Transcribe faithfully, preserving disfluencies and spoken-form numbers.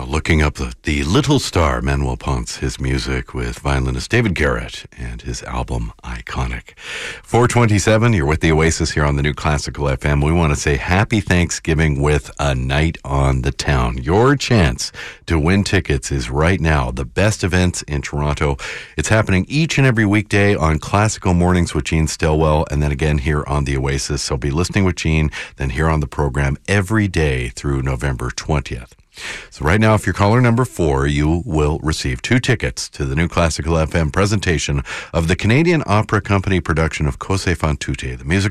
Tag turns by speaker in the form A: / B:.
A: Well, looking up the, the little star, Manuel Ponce, his music with violinist David Garrett and his album Iconic. four twenty-seven, you're with the Oasis here on the New Classical F M. We want to say happy Thanksgiving with a night on the town. Your chance to win tickets is right now. The best events in Toronto. It's happening each and every weekday on Classical Mornings with Gene Stilwell, and then again here on the Oasis. So be listening with Gene, then here on the program every day through November twentieth. So right now, if you're caller number four, you will receive two tickets to the New Classical F M presentation of the Canadian Opera Company production of Cose fan tutte, the musical